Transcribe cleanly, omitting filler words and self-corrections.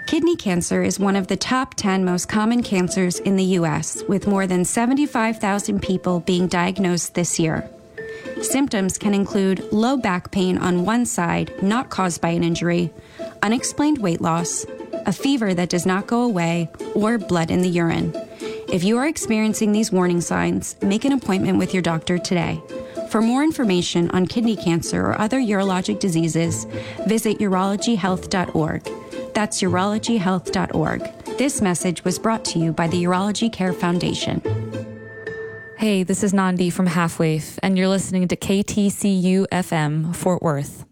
Kidney cancer is one of the top 10 most common cancers in the U.S., with more than 75,000 people being diagnosed this year. Symptoms can include low back pain on one side not caused by an injury, unexplained weight loss, a fever that does not go away, or blood in the urine. If you are experiencing these warning signs, make an appointment with your doctor today. For more information on kidney cancer or other urologic diseases, visit urologyhealth.org. That's urologyhealth.org. This message was brought to you by the Urology Care Foundation. Hey, this is Nandi from Halfwave, and you're listening to KTCU FM, Fort Worth.